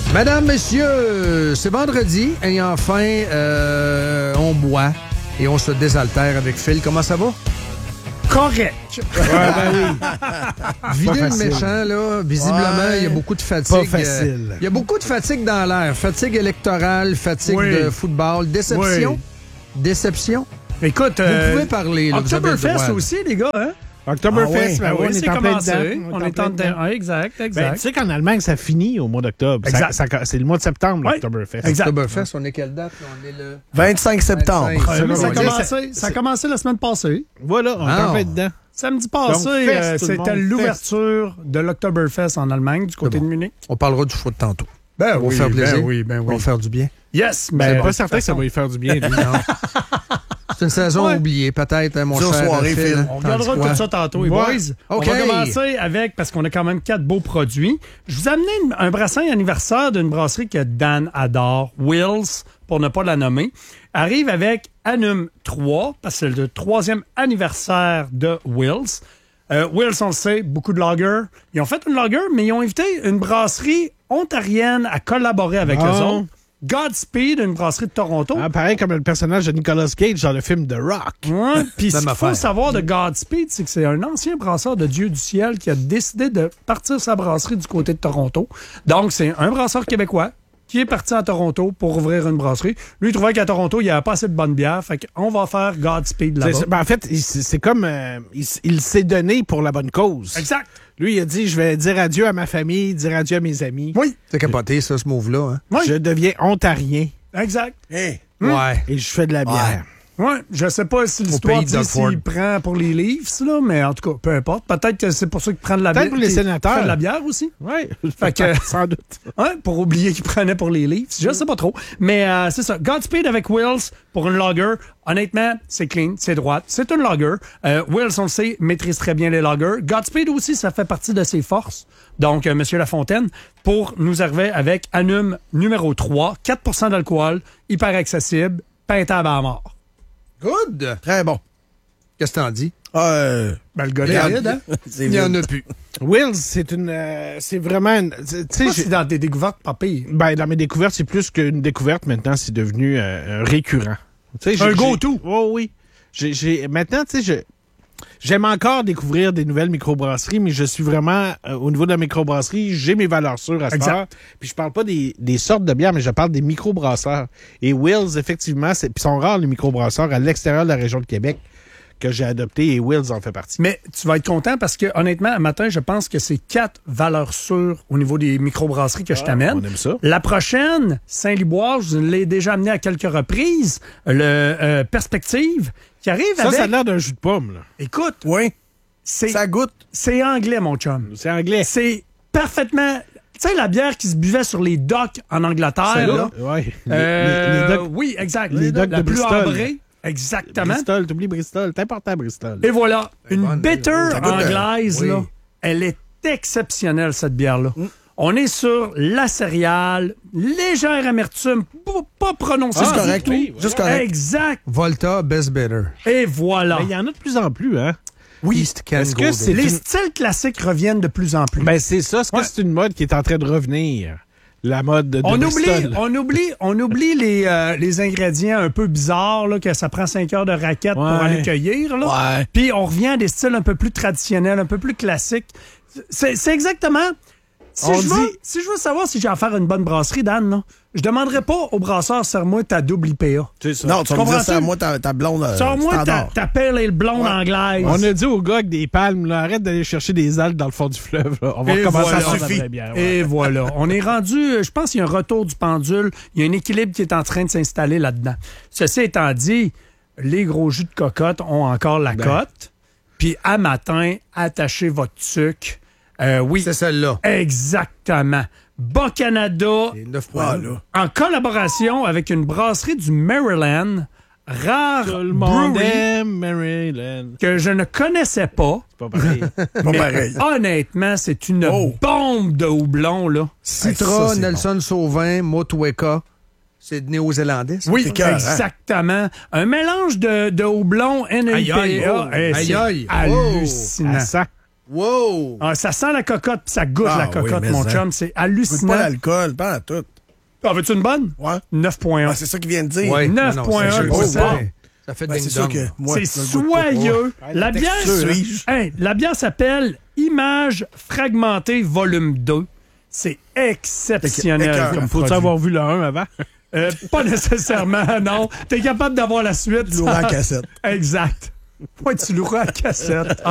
Madame, monsieur, c'est vendredi et enfin, on boit et on se désaltère avec Phil. Comment ça va? Correct. Ouais, ben oui. Vider le méchant, là, visiblement, il y a beaucoup de fatigue. Pas facile. Il y a beaucoup de fatigue dans l'air. Fatigue électorale, fatigue de football, déception. Oui. Déception. Écoute, vous pouvez parler. Là, Oktoberfest aussi, les gars, hein? Oktoberfest, Ah oui, on c'est est en plein commencé. dedans. On est en dedans. Exact. Ben, tu sais qu'en Allemagne, ça finit au mois d'octobre. C'est le mois de septembre, Oui. l'Oktoberfest. Exact. Oktoberfest, on est quelle date? On est le 25 septembre. 25. Mais Ouais, ça a commencé la semaine passée. Voilà, on est en plein dedans. Samedi passé, Donc, fest, tout le c'était monde, l'ouverture de l'Oktoberfest en Allemagne, du côté de Munich. On parlera du foot tantôt. Ben On va faire plaisir. ben On va faire du bien. Yes, Ben, mais pas certain que ça va lui faire du bien, lui. C'est une saison oubliée, peut-être, hein, mon Dure cher soirée, Phil. Phil. on regardera tout ça tantôt, les Ouais. boys. OK. On va commencer avec, parce qu'on a quand même 4 beaux produits. Je vous ai amené un brassin anniversaire d'une brasserie que Dan adore, Wills, pour ne pas la nommer. Arrive avec Annum 3, parce que c'est le 3e anniversaire de Wills. Wills, on le sait, beaucoup de lagers. Ils ont fait une lager, mais ils ont invité une brasserie ontarienne à collaborer avec eux autres. Godspeed, une brasserie de Toronto. Ah, pareil comme le personnage de Nicolas Cage dans le film The Rock. Ouais, puis ce Même qu'il faut affaire. savoir de Godspeed, c'est que c'est un ancien brasseur de Dieu du ciel qui a décidé de partir sa brasserie du côté de Toronto. Donc, c'est un brasseur québécois qui est parti à Toronto pour ouvrir une brasserie. Lui, il trouvait qu'à Toronto, il n'y avait pas assez de bonne bière. Fait qu'on va faire Godspeed là-bas. En fait, c'est comme... il s'est donné pour la bonne cause. Exact. Lui, il a dit, je vais dire adieu à ma famille, dire adieu à mes amis. Oui. C'est capoté, ça, ce move-là. Hein? Oui. Je deviens ontarien Exact. Hey. Ouais. et je fais de la bière. Ouais, je sais pas si l'histoire pays de dit Ford. s'il prend pour les Leafs, là, mais en tout cas, peu importe. Peut-être que c'est pour ça qu'il prend de la bière. Peut-être pour les sénateurs. Il prend de la bière aussi. Oui, Fait que- sans doute. Ouais, pour oublier qu'il prenait pour les Leafs. Je sais pas trop. Mais c'est ça. Godspeed avec Wills pour une lager. Honnêtement, c'est clean, c'est droite. C'est une lager. Wills, on le sait, maîtrise très bien les lagers. Godspeed aussi, ça fait partie de ses forces. Donc, Monsieur Lafontaine, pour nous arriver avec Annum numéro 3, 4% d'alcool, hyper accessible, peintable à mort. Good. Très bon. Qu'est-ce que t'en dis? Ben, le gars est vide, hein? C'est Il n'y en vide. a plus. Wills, c'est une... c'est vraiment... Tu sais, C'est dans des découvertes pas pires. ben, dans mes découvertes, c'est plus qu'une découverte. Maintenant, c'est devenu un récurrent. Tu sais, Un go-to. Oh, oui. Maintenant, tu sais, j'aime encore découvrir des nouvelles microbrasseries, mais je suis vraiment, au niveau de la microbrasserie, j'ai mes valeurs sûres à ce Exact. faire. Puis je parle pas des sortes de bières, mais je parle des microbrasseurs. Et Wills, effectivement, puis sont rares les microbrasseurs à l'extérieur de la région de Québec que j'ai adopté et Wills en fait partie. Mais tu vas être content parce que, honnêtement, un matin, je pense que c'est 4 valeurs sûres au niveau des microbrasseries que je t'amène. On aime ça. La prochaine, Saint-Liboire, je l'ai déjà amené à quelques reprises. Le Perspective, qui arrive Ça avec... a l'air d'un jus de pomme, là. Écoute, Oui. c'est Ça goûte. c'est anglais, mon chum. C'est anglais. C'est parfaitement... Tu sais, la bière qui se buvait sur les docks en Angleterre, là. Ouais. Euh, Les docks oui, exact. les docks la de plus Bristol. ambrée. Exactement. Bristol, t'oublies Bristol. C'est important, Bristol. Et voilà, une bonne, bitter ça goûte, anglaise, oui. là, elle est exceptionnelle, cette bière-là. On est sur la céréale, légère amertume, pas prononcée. Juste du correct. tout. Juste correct. Exact. Volta, Best Better. Et voilà. Mais il y en a de plus en plus, hein? Oui. East Can Est-ce que Golden. c'est Les une- styles classiques reviennent de plus en plus. Ben, c'est ça. Est-ce que Ouais. c'est une mode qui est en train de revenir? La mode de on Bristol. oublie les ingrédients un peu bizarres, là, que ça prend 5 heures de raquette pour Ouais. aller cueillir. Là. Ouais. Puis on revient à des styles un peu plus traditionnels, un peu plus classiques. C'est exactement... Si je veux savoir si j'ai à faire une bonne brasserie, Dan, là, je demanderais pas au brasseur, serre-moi ta double IPA. C'est ça. Non, tu vas me dire comprends-tu? ça, moi, ta blonde Sors-moi ta standard. pale ale blonde anglaise. On a dit au gars avec des palmes, là, arrête d'aller chercher des algues dans le fond du fleuve. Là. On va Et recommencer voilà. à faire de la Suffit. vraie bière. ouais. Et voilà. On est rendu, je pense qu'il y a un retour du pendule. Il y a un équilibre qui est en train de s'installer là-dedans. Ceci étant dit, les gros jus de cocotte ont encore la cote. Puis à matin, attachez votre sucre. Oui. C'est celle-là. Exactement. Bas-Canada, Les 9 Ah, points. là. en collaboration avec une brasserie du Maryland, Rare Tout le monde Brewery, aime Maryland. que je ne connaissais pas. C'est pas pareil. Pas Mais pareil. honnêtement, c'est une Oh. bombe de houblon, là. Citra, Ça, c'est Nelson Sauvin, Motueka. C'est néo-zélandais, ça? Oui, c'est cœur, hein? exactement. Un mélange de houblon NLPA. Aïe, aïe, oh, Eh, aïe, c'est aïe. hallucinant. À ça. Wow! Ah, ça sent la cocotte, puis ça goûte Ah la oui, cocotte, mais mon ça. chum. C'est Goûte hallucinant. pas l'alcool, pas à tout. Ah, veux-tu une bonne? Ouais. 9,1. Ah, c'est ça qu'il vient de dire. Ouais, 9,1%. non, ça fait Ben, c'est sûr ding-dong. que moi, C'est je le goûte pas. soyeux. Ouais, La bière, texture. la bière s'appelle Image fragmentée volume 2. C'est exceptionnel. Écœurant. comme Faut-tu produit. avoir vu le 1 avant? Pas nécessairement, non. T'es capable d'avoir la suite. Lourd en cassette. Exact. Ouais, tu loueras à cassette.